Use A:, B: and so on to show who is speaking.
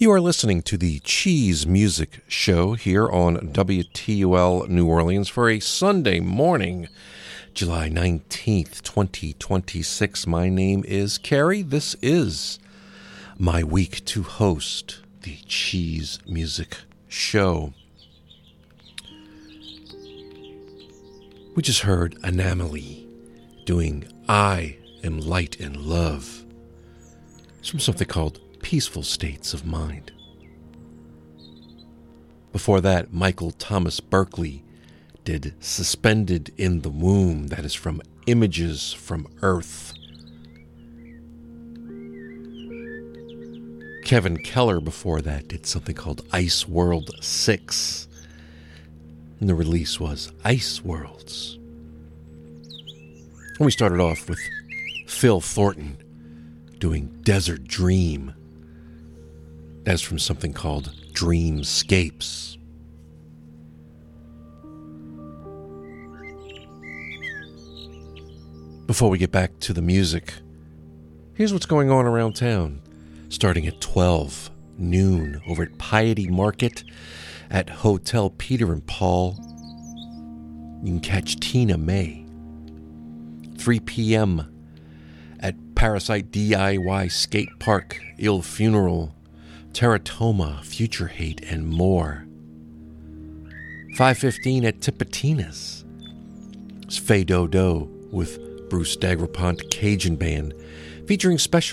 A: You are listening to the Cheese Music Show here on WTUL New Orleans for a Sunday morning, July 19th, 2026. My name is Carrie. This is my week to host the Cheese Music Show. We just heard Anomaly doing I Am Light and Love. It's from something called Peaceful States of Mind. Before that, Michael Thomas Berkeley did Suspended in the Womb. That is from Images from Earth. Kevin Keller before that did something called Ice World 6. And the release was Ice Worlds. And we started off with Phil Thornton doing Desert Dream. That's from something called Dreamscapes. Before we get back to the music, here's what's going on around town. Starting at 12 noon over at Piety Market at Hotel Peter and Paul, you can catch Tina May. 3 p.m. at Parasite DIY Skate Park, Il Funeral, Teratoma, Future Hate, and more. 5:15 at Tipitina's. It's Fay Dodo with Bruce Dagrapont Cajun Band, featuring special